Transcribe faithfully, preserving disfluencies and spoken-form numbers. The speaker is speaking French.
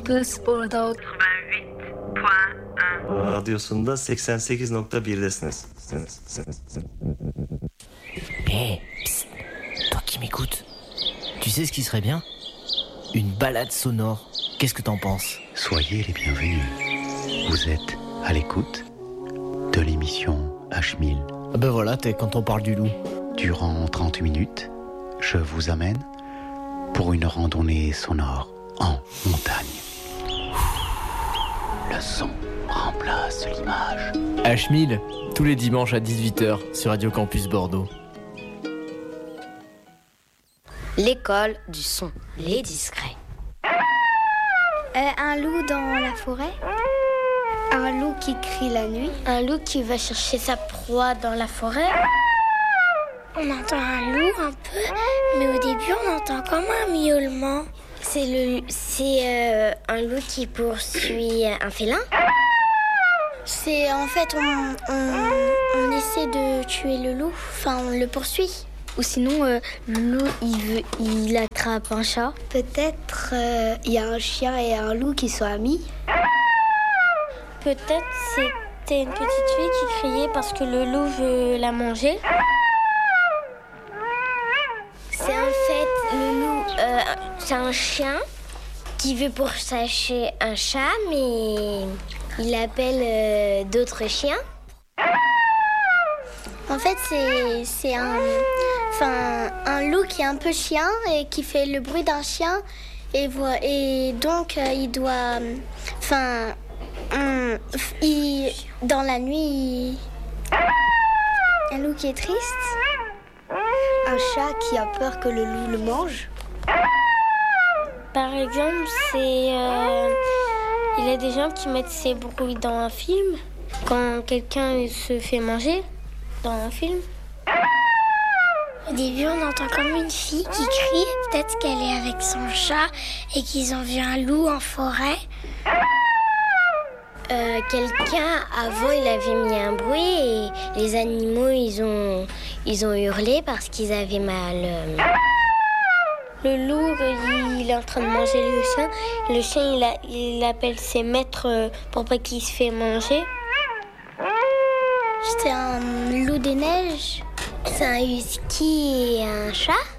Campus Bordeaux Radyosunda seksen sekiz nokta birdesiniz. Hé, hey, psst, toi qui m'écoutes, tu sais ce qui serait bien ? Une balade sonore. Qu'est-ce que t'en penses ? Soyez les bienvenus. Vous êtes à l'écoute de l'émission H mille. Ah ben voilà, t'es quand on parle du loup. Durant trente minutes, je vous amène pour une randonnée sonore en montagne. Le son remplace l'image. H mille, tous les dimanches à dix-huit heures sur Radio Campus Bordeaux. L'école du son, les discrets. Euh, un loup dans la forêt. Un loup qui crie la nuit. Un loup qui va chercher sa proie dans la forêt. On entend un loup un peu, mais au début on entend comme un miaulement. C'est, le, c'est euh, un loup qui poursuit un félin. C'est en fait on, on, on essaie de tuer le loup, enfin on le poursuit. Ou sinon euh, le loup il, veut, il attrape un chat. Peut-être il euh, y a un chien et un loup qui sont amis. Peut-être c'était une petite fille qui criait parce que le loup veut la manger. C'est en fait le loup, euh, c'est un chien qui veut pourchasser un chat, mais il appelle euh, d'autres chiens. En fait, c'est, c'est un, enfin, un loup qui est un peu chien et qui fait le bruit d'un chien. Et, vo- et donc, euh, il doit... Enfin, hum, il, dans la nuit, il... un loup qui est triste. Un chat qui a peur que le loup le mange. Par exemple, c'est... Euh, il y a des gens qui mettent ces bruits dans un film. Quand quelqu'un se fait manger dans un film. Au début, on entend comme une fille qui crie. Peut-être qu'elle est avec son chat et qu'ils ont vu un loup en forêt. Euh, quelqu'un, avant, il avait mis un bruit et les animaux, ils ont, ils ont hurlé parce qu'ils avaient mal. Le loup, il est en train de manger le chien. Le chien, il, a, il appelle ses maîtres pour pas qu'il se fait manger. C'était un loup des neiges. C'est un husky et un chat.